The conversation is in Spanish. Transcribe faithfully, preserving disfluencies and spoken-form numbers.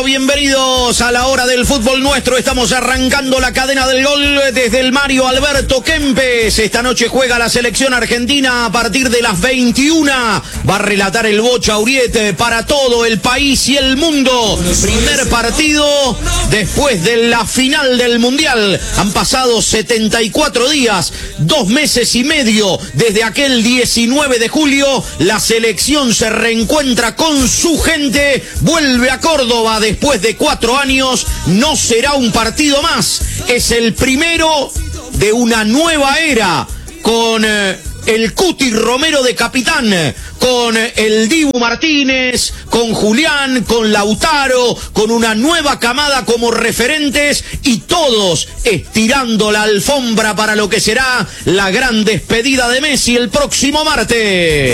Bienvenidos a la hora del fútbol nuestro. Estamos arrancando la cadena del gol desde el Mario Alberto Kempes. Esta noche juega la selección argentina a partir de las veintiuna. Va a relatar el Bocha Uriete para todo el país y el mundo. Primer partido después de la final del Mundial. Han pasado setenta y cuatro días, dos meses y medio desde aquel diecinueve de julio. La selección se reencuentra con su gente. Vuelve a Córdoba de Después de cuatro años. No será un partido más, es el primero de una nueva era, con eh, el Cuti Romero de capitán, con eh, el Dibu Martínez, con Julián, con Lautaro, con una nueva camada como referentes y todos estirando la alfombra para lo que será la gran despedida de Messi el próximo martes.